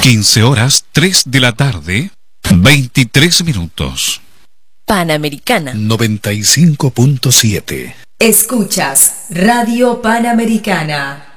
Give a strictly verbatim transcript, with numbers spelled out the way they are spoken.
quince horas, tres de la tarde, veintitrés minutos. Panamericana noventa y cinco punto siete. Escuchas Radio Panamericana.